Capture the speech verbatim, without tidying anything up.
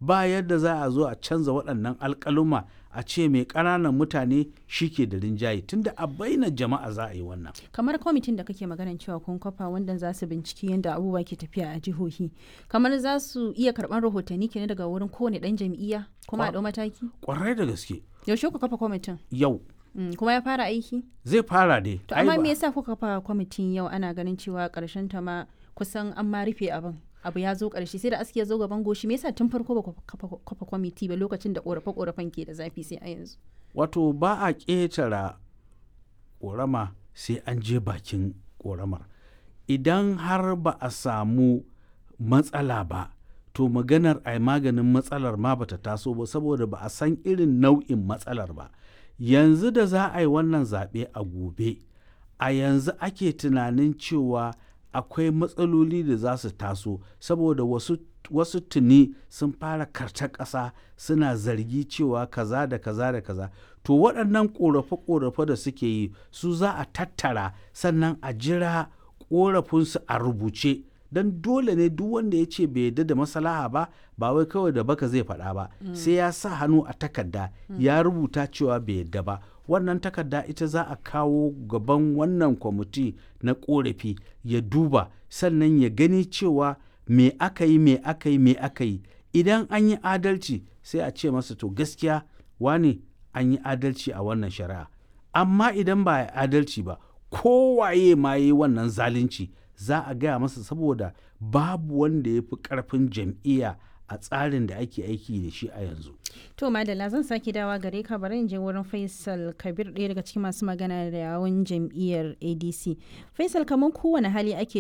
ba yadda za a zo a canza waɗannan alƙaluma a ce mai ƙananan mutane shi ke da rinjaye tunda a bainar jama'a za a yi wannan. Kamar kwamitin da kake maganin cewa kun kafa wanda za su binciki yadda abubuwa ke tafiya a jihohi, kamar za su iya karɓar rahotanni kenan daga wurin kowane ɗan jam'iyya kuma a ɗau mataki? Kwarai da gaske. Yaushe ku kafa kwamitin? Yau. Mm, kuma ya fara aiki? Zai fara dai. To amma me yasa kuka kafa kwamitin yau ana ganin cewa ƙarshen ta ma kusan an ma rufe abin? Abu ya zo ƙarshe sai da aski ya zo gaban goshi, me yasa tun farko ba kafa kwamiti ba lokacin da ƙorafe-ƙorafen ke da zafi sai a yanzu? Wato ba a ƙetara ƙorama sai an je bakin ƙoramar. Idan har ba a samu matsala ba, to maganar a maganin matsalar ma bata taso ba saboda ba a san irin nau'in matsalar ba. Yanzu da za a yi wannan zaɓe a gobe, a yanzu ake tunanin cewa akwai matsaloli da za su taso saboda wasu, wasu tuni sun fara karta ƙasa suna zargi cewa kaza da kaza da kaza. To waɗannan ƙorafe-ƙorafe da suke yi su za a tattara sannan a jira ƙorafinsu a rubuce. Don dole ne duk wanda ya ce bai yarda da maslaha ba ba wai kawai da baka zai faɗa ba mm. sai ya sa hannu a takarda mm. ya rubuta cewa bai yarda ba. Wannan takarda ita za a kawo gaban wannan kwamiti na ƙorafi ya duba sannan ya gani cewa me aka yi me aka yi me aka yi. Idan an yi adalci sai a ce masa to gaskiya wane an yi adalci a wannan shari'a, amma idan ba a adalci ba kowaye ma yi wannan zalunci za a gaya masa saboda babu wanda ya fi ƙarfin jam'iyya a tsarin da ake aiki da shi a yanzu. To Madalla, zan sake dawa gare ka, bari in je wurin Faisal Kabir, ɗaya daga cikin masu magana da yawun jam'iyyar A D C. Faisal, kamar kowane hali ake